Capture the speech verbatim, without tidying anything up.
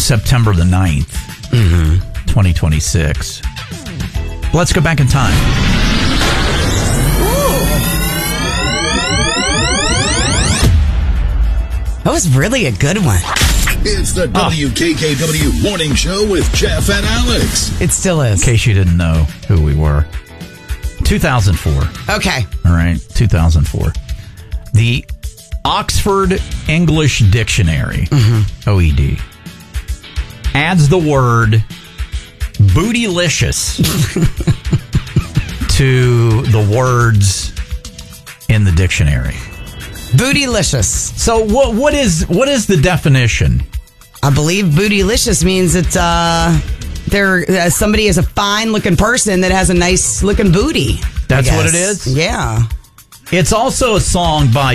September the ninth, mm-hmm. twenty twenty-six. Let's go back in time. That was really a good one. It's the W K K W Morning Show with Jeff and Alex. It still is. In case you didn't know who we were. two thousand four. Okay. All right, two thousand four. The Oxford English Dictionary, mm-hmm. O E D, adds the word bootylicious to the words in the dictionary. Bootylicious. So what what is what is the definition? I believe bootylicious means that uh, there uh, somebody is a fine looking person that has a nice looking booty. That's what it is? Yeah. It's also a song by